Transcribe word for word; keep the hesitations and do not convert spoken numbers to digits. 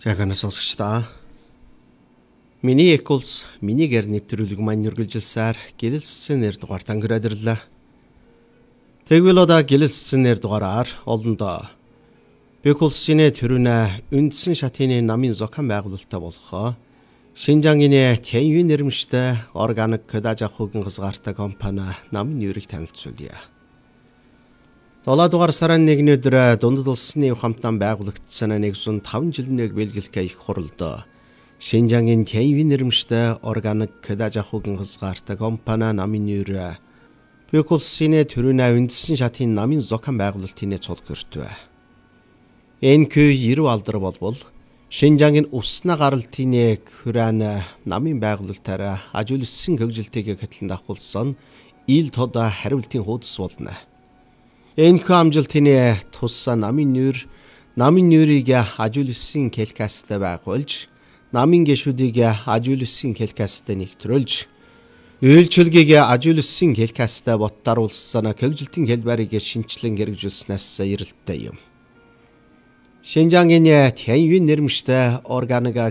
Жагана сонсогчдаа. Миний Экулс минийгээр нэвтрүүлэг маань үргэлжилсээр гэлэлцсэн нэр дугаар тангираад ирлээ. Тэгвэл одоо гэлэлцсэн нэр дугаараар олондоо Экулсийн төрүнэ үндсэн шатны намын зохион байгуулалттай болох Шинжангийн Тэньюин нэрмжтэй органик кодаж ахуйн хязгаартай компани намын нэрийг танилцуулъя. долоо дугаар сарын нэгний өдөр дундад улсны хамтан байгуулагдсан нэгэн таван жилийн бэлгэлгээ их хуралд Шинжангийн Тэньюин нэрмжтэй органик кодаж ахуйн хязгаартай компани намын нэр Экулсийн төрүнэ үндсэн шатны намын зохион байгуулалтын цолг өртөө. эн кью девяносто алдар болбол Шинжангийн усна гаралтын Куран намын байгуулалтаараа ажиулсан хөгжилтийг хэтлэн давхулсан ил тод хариултын хуудас болно. эн кью амжилтын туссан намын нэр намын нэрийг ажиулсан келкастай байгуулж, намын гишүүдийг ажиулсан келкастай нэгтрүүлж, үйлчилгээг ажиулсан келкастай боттаруулсан хөгжилтийн хэлбэрийг шинчлэн хэрэгжүүлснээс эрэлттэй юм. Шинжангийн Тэньюин нэрмжтэй органик